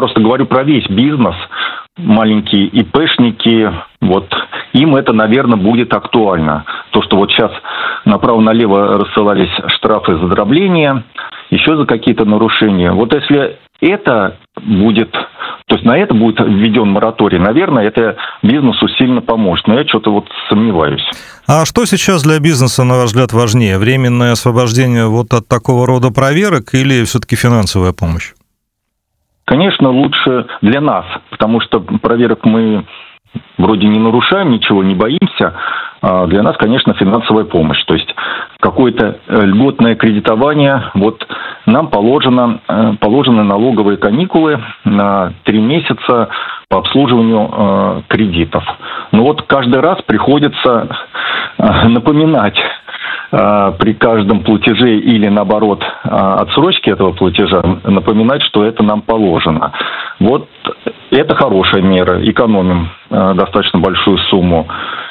просто говорю про весь бизнес. Маленькие ИПшники, вот им это, наверное, будет актуально. То, что вот сейчас направо-налево рассылались штрафы за дробление, еще за какие-то нарушения. Вот если это будет, то есть на это будет введен мораторий, наверное, это бизнесу сильно поможет. Но я что-то вот сомневаюсь. А что сейчас для бизнеса, на ваш взгляд, важнее? Временное освобождение вот от такого рода проверок или все-таки финансовая помощь? Конечно, лучше для нас, потому что проверок мы вроде не нарушаем, ничего не боимся. А для нас, конечно, финансовая помощь. То есть какое-то льготное кредитование. Вот нам положены налоговые каникулы на 3 месяца по обслуживанию кредитов. Но вот каждый раз приходится напоминать при каждом платеже или, наоборот, отсрочке этого платежа, напоминать, что это нам положено. Вот это хорошая мера. Экономим достаточно большую сумму.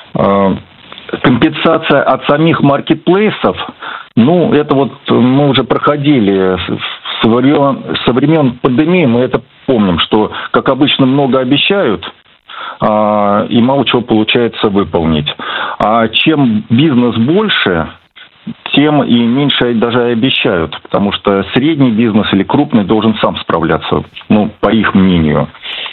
Компенсация от самих маркетплейсов, это вот мы уже проходили со времен пандемии, мы это помним, что, как обычно, много обещают, и мало чего получается выполнить. А чем бизнес больше, тем и меньше даже обещают, потому что средний бизнес или крупный должен сам справляться, по их мнению.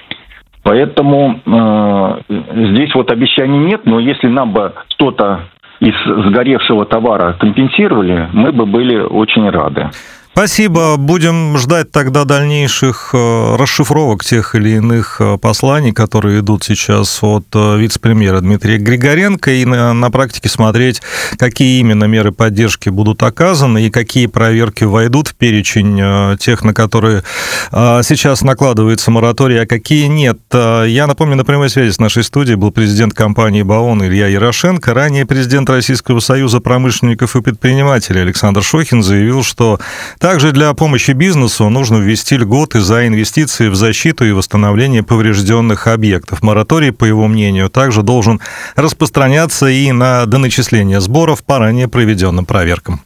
Поэтому здесь вот обещаний нет, но если нам бы что-то из сгоревшего товара компенсировали, мы бы были очень рады. Спасибо. Будем ждать тогда дальнейших расшифровок тех или иных посланий, которые идут сейчас от вице-премьера Дмитрия Григоренко, и на практике смотреть, какие именно меры поддержки будут оказаны и какие проверки войдут в перечень тех, на которые сейчас накладывается мораторий, а какие нет. Я напомню, на прямой связи с нашей студией был президент компании БАОН Илья Ярошенко. Ранее президент Российского союза промышленников и предпринимателей Александр Шохин заявил, что также для помощи бизнесу нужно ввести льготы за инвестиции в защиту и восстановление поврежденных объектов. Мораторий, по его мнению, также должен распространяться и на доначисление сборов по ранее проведенным проверкам.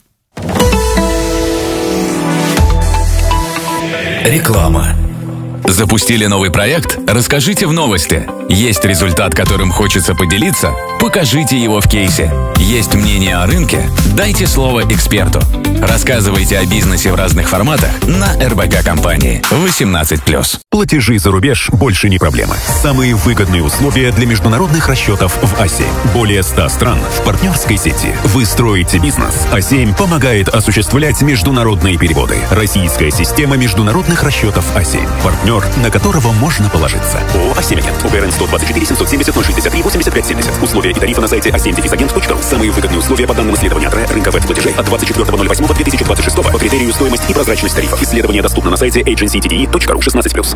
Реклама. Запустили новый проект? Расскажите в новости. Есть результат, которым хочется поделиться? Покажите его в кейсе. Есть мнение о рынке? Дайте слово эксперту. Рассказывайте о бизнесе в разных форматах на РБК компании. 18+. Платежи за рубеж больше не проблема. Самые выгодные условия для международных расчетов в А7. Более 100 стран в партнерской сети. Вы строите бизнес. А7 помогает осуществлять международные переводы. Российская система международных расчетов А7. Партнер, на которого можно положиться. ООО «А7-Агент». УГРН 124 770 063 85 70. Условия и тарифы на сайте a7-agent.ru. Самые выгодные условия по данным исследования от рынка веб-платежей от 24.08.2026 по критерию стоимость и прозрачность тарифов. Исследование доступно на сайте agencytde.ru. 16+.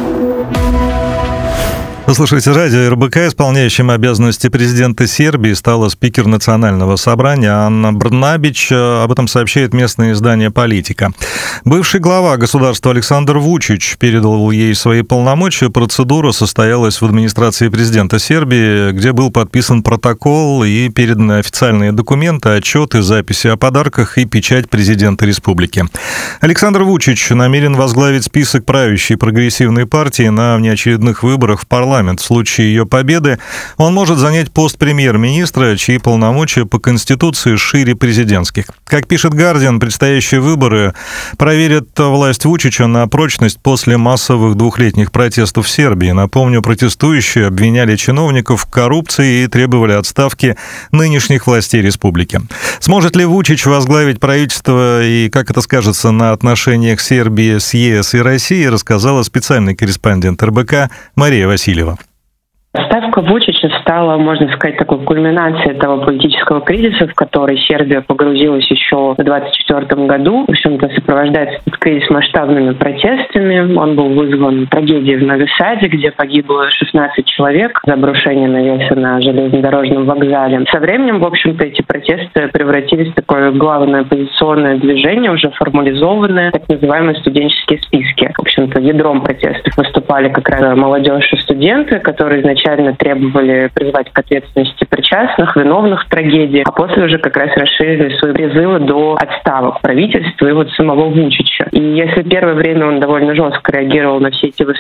Вы слушаете радио РБК. Исполняющим обязанности президента Сербии стала спикер Национального собрания Анна Брнабич. Об этом сообщает местное издание «Политика». Бывший глава государства Александр Вучич передал ей свои полномочия. Процедура состоялась в администрации президента Сербии, где был подписан протокол и переданы официальные документы, отчеты, записи о подарках и печать президента республики. Александр Вучич намерен возглавить список правящей прогрессивной партии на внеочередных выборах в парламент. В случае ее победы он может занять пост премьер-министра, чьи полномочия по Конституции шире президентских. Как пишет «Гардиан», предстоящие выборы проверят власть Вучича на прочность после массовых двухлетних протестов в Сербии. Напомню, протестующие обвиняли чиновников в коррупции и требовали отставки нынешних властей республики. Сможет ли Вучич возглавить правительство и как это скажется на отношениях Сербии с ЕС и Россией, рассказала специальный корреспондент РБК Мария Васильева. Отставка Вучича стала, можно сказать, такой кульминацией того политического кризиса, в который Сербия погрузилась еще в 2024 году. В общем-то, сопровождается этот кризис масштабными протестами. Он был вызван трагедией в Нови Саде, где погибло 16 человек за обрушение навеса на железнодорожном вокзале. Со временем, в общем-то, эти протесты превратились в такое главное оппозиционное движение, уже формализованное, так называемые студенческие списки. В общем-то, ядром протестов выступали как раз молодежь и студенты, которые изначально требовали призвать к ответственности причастных, виновных в трагедии, а после уже как раз расширили свои призывы до отставок правительства и самого Вучича. И если первое время он довольно жестко реагировал на все эти